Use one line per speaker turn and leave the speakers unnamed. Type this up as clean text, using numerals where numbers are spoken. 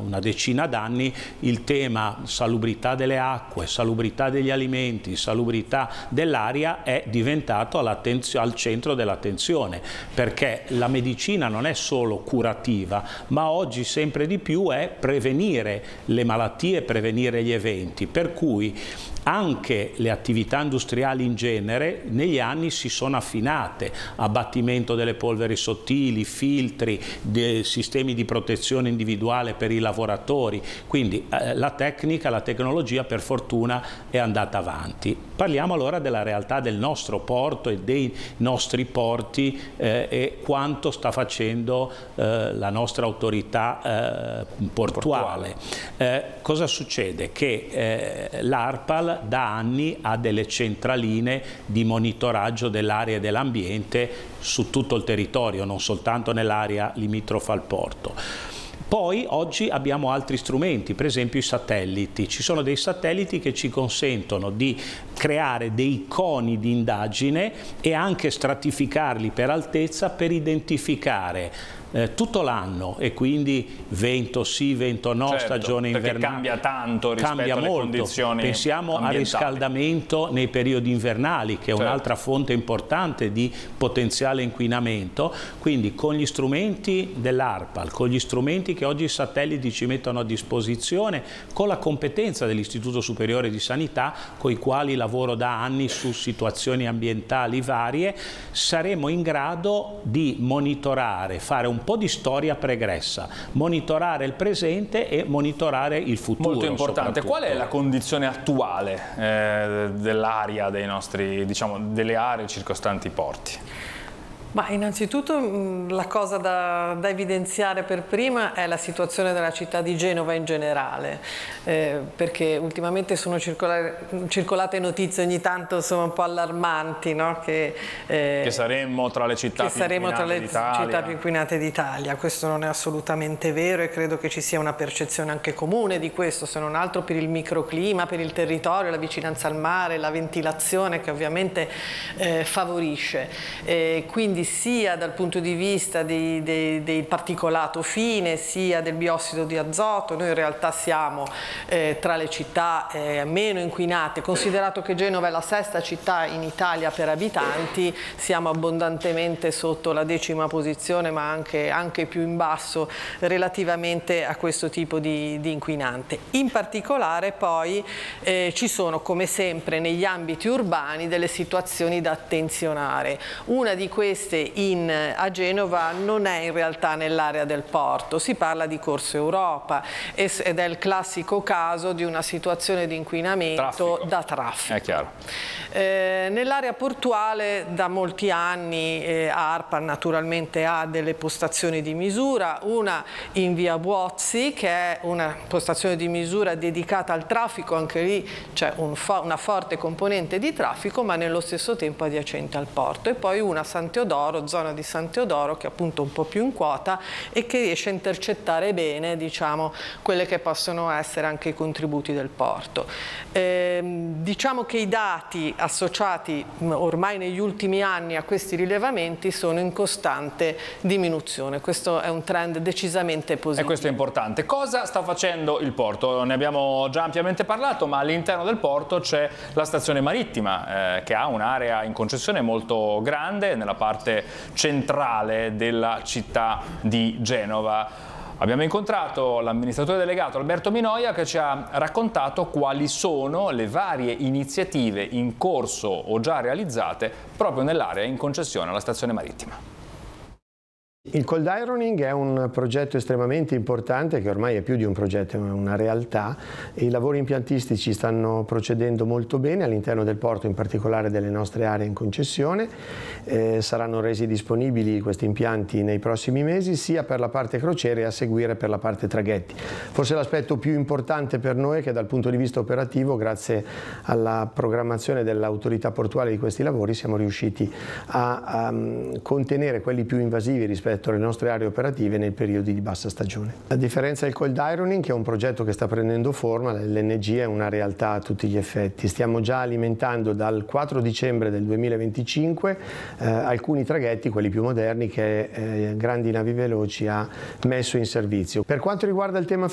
una decina d'anni il tema salubrità delle acque, salubrità degli alimenti, salubrità dell'aria è diventato al centro dell'attenzione, perché la medicina non è solo curativa, ma oggi sempre di più è prevenire le malattie, prevenire gli eventi, per cui anche le attività industriali in genere negli anni si sono affinate, abbattimento delle polveri sottili, filtri, sistemi di protezione individuale per i lavoratori, quindi la tecnica, la tecnologia per fortuna è andata avanti. Parliamo allora della realtà del nostro porto e dei nostri porti e quanto sta facendo la nostra autorità portuale. Cosa succede? Che l'ARPAL da anni ha delle centraline di monitoraggio dell'aria e dell'ambiente su tutto il territorio, non soltanto nell'area limitrofa al porto. Poi oggi abbiamo altri strumenti, per esempio i satelliti. Ci sono dei satelliti che ci consentono di creare dei coni di indagine e anche stratificarli per altezza per identificare tutto l'anno, e quindi vento sì, vento no, certo, stagione invernale.
Cambia tanto rispetto alle condizioni
Pensiamo
ambientali.
Al riscaldamento nei periodi invernali, che è un'altra fonte importante di potenziale inquinamento. Quindi con gli strumenti dell'ARPAL, con gli strumenti che oggi i satelliti ci mettono a disposizione, con la competenza dell'Istituto Superiore di Sanità, con i quali lavoro da anni su situazioni ambientali varie, saremo in grado di monitorare, fare un po' di storia pregressa, monitorare il presente e monitorare il futuro.
Molto importante. Qual è la condizione attuale dell'area dei nostri, diciamo, delle aree circostanti i porti?
Ma innanzitutto la cosa da evidenziare per prima è la situazione della città di Genova in generale, perché ultimamente sono circolate notizie ogni tanto insomma un po' allarmanti, no? Che
saremmo tra le città
più inquinate d'Italia. Questo non è assolutamente vero e credo che ci sia una percezione anche comune di questo, se non altro per il microclima, per il territorio, la vicinanza al mare, la ventilazione che ovviamente favorisce. Quindi sia dal punto di vista del particolato fine, sia del biossido di azoto, noi in realtà siamo tra le città meno inquinate, considerato che Genova è la sesta città in Italia per abitanti, siamo abbondantemente sotto la 10ª posizione, ma anche più in basso relativamente a questo tipo di inquinante. In particolare poi ci sono, come sempre negli ambiti urbani, delle situazioni da attenzionare. Una di queste a Genova non è in realtà nell'area del porto, si parla di Corso Europa ed è il classico caso di una situazione di inquinamento da traffico.
È chiaro.
Nell'area portuale da molti anni ARPAL naturalmente ha delle postazioni di misura, una in via Buozzi che è una postazione di misura dedicata al traffico, anche lì c'è una forte componente di traffico ma nello stesso tempo adiacente al porto, e poi una a San Teodoro, zona di San Teodoro, che è appunto un po' più in quota e che riesce a intercettare bene, diciamo, quelle che possono essere anche i contributi del porto. Diciamo che i dati associati ormai negli ultimi anni a questi rilevamenti sono in costante diminuzione. Questo è un trend decisamente positivo.
E questo è importante. Cosa sta facendo il porto? Ne abbiamo già ampiamente parlato, ma all'interno del porto c'è la stazione marittima che ha un'area in concessione molto grande nella parte centrale della città di Genova. Abbiamo incontrato l'amministratore delegato Alberto Minoia, che ci ha raccontato quali sono le varie iniziative in corso o già realizzate proprio nell'area in concessione alla stazione marittima.
Il cold ironing è un progetto estremamente importante che ormai è più di un progetto, è una realtà. I lavori impiantistici stanno procedendo molto bene all'interno del porto, in particolare delle nostre aree in concessione. Saranno resi disponibili questi impianti nei prossimi mesi, sia per la parte crociere e a seguire per la parte traghetti. Forse l'aspetto più importante per noi è che dal punto di vista operativo, grazie alla programmazione dell'autorità portuale di questi lavori, siamo riusciti a contenere quelli più invasivi rispetto alle nostre aree operative nei periodi di bassa stagione. A differenza del cold ironing, che è un progetto che sta prendendo forma, l'LNG è una realtà a tutti gli effetti. Stiamo già alimentando dal 4 dicembre del 2025 alcuni traghetti, quelli più moderni, che Grandi Navi Veloci ha messo in servizio. Per quanto riguarda il tema